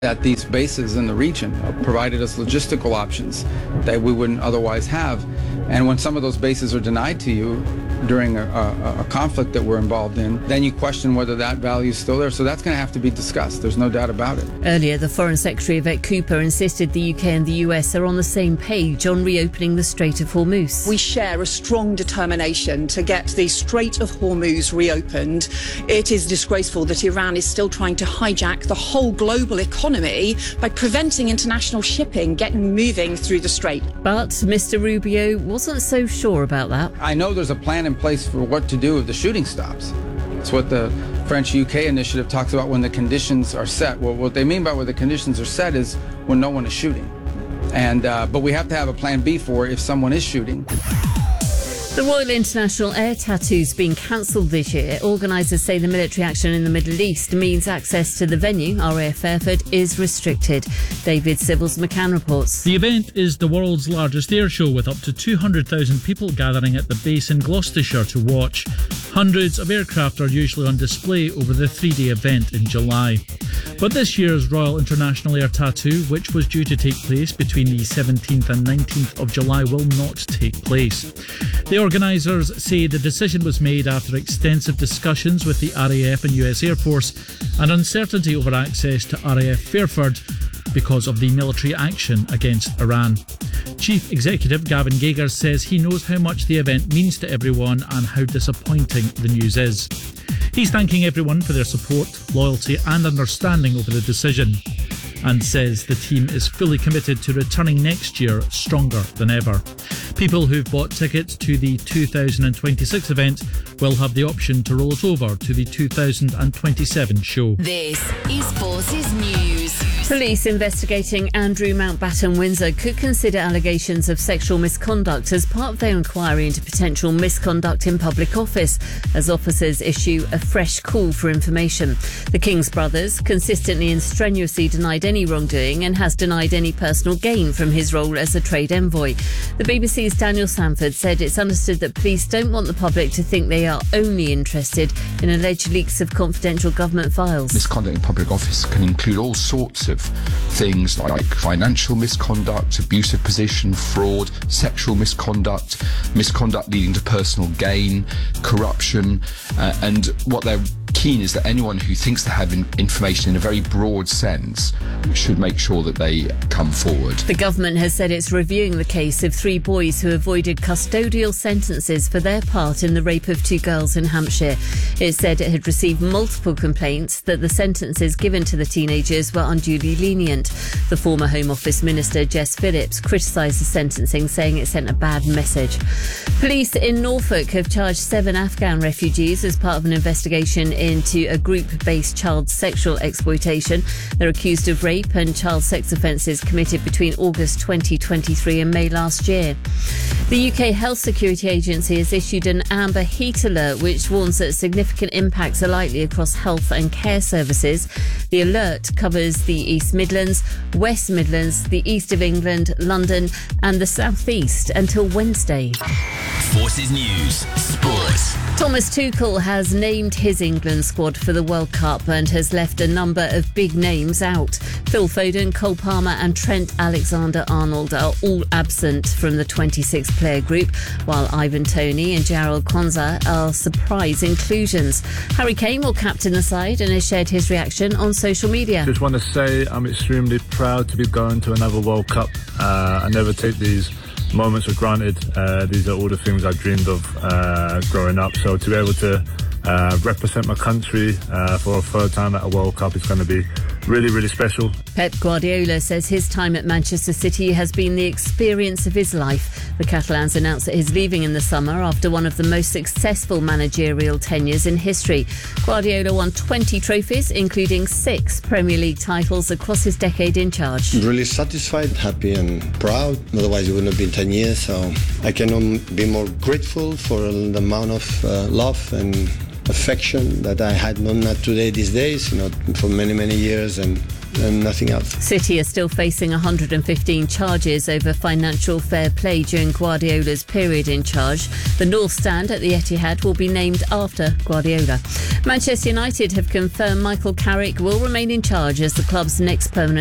at these bases in the region, provided us logistical options that we wouldn't otherwise have. And when some of those bases are denied to you during a conflict that we're involved in, then you question whether that value is still there. So that's going to have to be discussed. There's no doubt about it. Earlier, the Foreign Secretary Yvette Cooper insisted the UK and the US are on the same page on reopening the Strait of Hormuz. We share a strong determination to get the Strait of Hormuz reopened. It is disgraceful that Iran is still trying to hijack the whole global economy by preventing international shipping getting moving through the strait. But Mr. Rubio wasn't so sure about that. I know there's a plan in place for what to do if the shooting stops. It's what the French-UK initiative talks about when the conditions are set. Well, what they mean by when the conditions are set is when no one is shooting. And but we have to have a plan B for if someone is shooting. The Royal International Air Tattoo's been cancelled this year. Organisers say the military action in the Middle East means access to the venue, RAF Fairford, is restricted. David Sybil's McCann reports. The event is the world's largest air show, with up to 200,000 people gathering at the base in Gloucestershire to watch. Hundreds of aircraft are usually on display over the three-day event in July. But this year's Royal International Air Tattoo, which was due to take place between the 17th and 19th of July, will not take place. The organisers say the decision was made after extensive discussions with the RAF and US Air Force and uncertainty over access to RAF Fairford because of the military action against Iran. Chief Executive Gavin Gagers says he knows how much the event means to everyone and how disappointing the news is. He's thanking everyone for their support, loyalty and understanding over the decision, and says the team is fully committed to returning next year stronger than ever. People who've bought tickets to the 2026 event will have the option to roll it over to the 2027 show. This is Forces News. Police investigating Andrew Mountbatten Windsor could consider allegations of sexual misconduct as part of their inquiry into potential misconduct in public office, as officers issue a fresh call for information. The King's brothers consistently and strenuously denied any wrongdoing and has denied any personal gain from his role as a trade envoy. The BBC's Daniel Sanford said it's understood that police don't want the public to think they are only interested in alleged leaks of confidential government files. Misconduct in public office can include all sorts of things like financial misconduct, abusive position, fraud, sexual misconduct, misconduct leading to personal gain, corruption, and what they're keen is that anyone who thinks they have information in a very broad sense should make sure that they come forward. The government has said it's reviewing the case of 3 boys who avoided custodial sentences for their part in the rape of 2 girls in Hampshire. It said it had received multiple complaints that the sentences given to the teenagers were unduly lenient. The former Home Office Minister Jess Phillips criticised the sentencing, saying it sent a bad message. Police in Norfolk have charged 7 Afghan refugees as part of an investigation into a group-based child sexual exploitation. They're accused of rape and child sex offences committed between August 2023 and May last year. The UK Health Security Agency has issued an amber heat alert which warns that significant impacts are likely across health and care services. The alert covers the East Midlands, West Midlands, the East of England, London and the South East until Wednesday. Forces News Sport. Thomas Tuchel has named his England squad for the World Cup and has left a number of big names out. Phil Foden, Cole Palmer and Trent Alexander-Arnold are all absent from the 26-player group, while Ivan Toney and Jarrell Quansah are surprise inclusions. Harry Kane will captain the side and has shared his reaction on social media. Just want to say I'm extremely proud to be going to another World Cup. I never take these moments for granted. These are all the things I dreamed of growing up. So to be able to represent my country for a third time at a World Cup is going to be really, really special. Pep Guardiola says his time at Manchester City has been the experience of his life. The Catalans announced that he's leaving in the summer after one of the most successful managerial tenures in history. Guardiola won 20 trophies, including 6 Premier League titles across his decade in charge. Really satisfied, happy and proud. Otherwise it wouldn't have been 10 years. So I cannot be more grateful for the amount of love and affection that I had, not today, these days, for many, many years, and and nothing else. City are still facing 115 charges over financial fair play during Guardiola's period in charge. The North Stand at the Etihad will be named after Guardiola. Manchester United have confirmed Michael Carrick will remain in charge as the club's next permanent